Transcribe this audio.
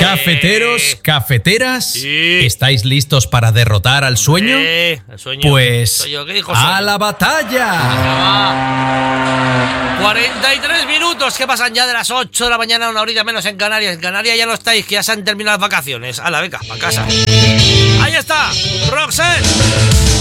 Cafeteros, cafeteras, Sí. ¿estáis listos para derrotar al sueño? El sueño. Pues ¿Qué dijo ¡a sueño? la batalla! 43 minutos que pasan ya de las 8 de la mañana, una horita menos en Canarias. En Canarias ya no estáis, que ya se han terminado las vacaciones. A la beca, para casa. Ahí está, Roxette.